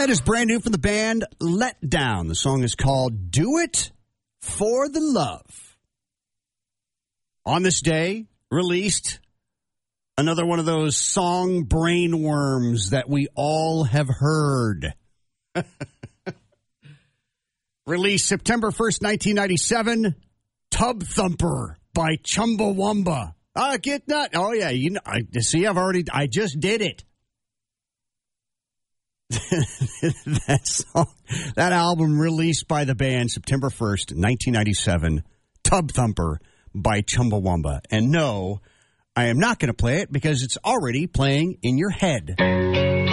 That is brand new from the band Let Down. The song is called Do It for the Love. On this day, released another one of those song brainworms that we all have heard. Released September 1st, 1997, Tub Thumper by Chumbawamba. Get that. Oh, yeah. I just did it. That album released by the band September 1st, 1997, Tub Thumper by Chumbawamba. And no, I am not going to play it because it's already playing in your head.